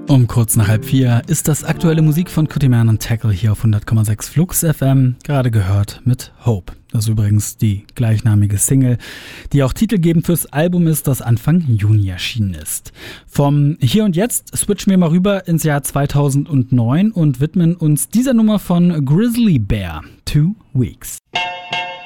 Um kurz nach 3:30 ist das aktuelle Musik von Kutiman und Tackle hier auf 100,6 Flux FM, gerade gehört mit Hope. Das ist übrigens die gleichnamige Single, die auch titelgebend fürs Album ist, das Anfang Juni erschienen ist. Vom Hier und Jetzt switchen wir mal rüber ins Jahr 2009 und widmen uns dieser Nummer von Grizzly Bear, 2 Weeks.